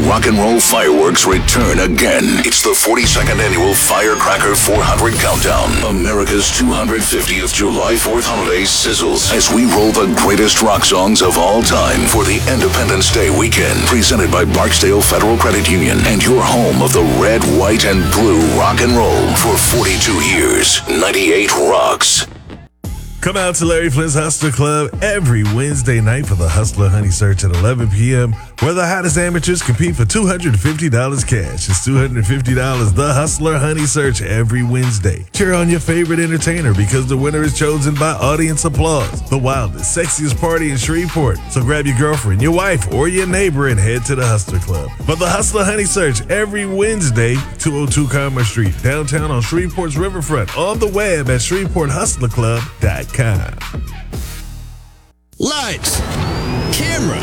rock and roll fireworks return again. It's the 42nd annual Firecracker 400 Countdown. America's 250th July 4th holiday sizzles as we roll the greatest rock songs of all time for the Independence Day weekend. Presented by Barksdale Federal Credit Union and your home of the red, white, and blue rock and roll for 42 years. 98 Rocks. Come out to Larry Flynt's Hustler Club every Wednesday night for the Hustler Honey Search at 11 p.m., where the hottest amateurs compete for $250 cash. It's $250 the Hustler Honey Search every Wednesday. Cheer on your favorite entertainer because the winner is chosen by audience applause. The wildest, sexiest party in Shreveport. So grab your girlfriend, your wife, or your neighbor and head to the Hustler Club. For the Hustler Honey Search every Wednesday, 202 Commerce Street, downtown on Shreveport's Riverfront, on the web at ShreveportHustlerClub.com. Lights, camera,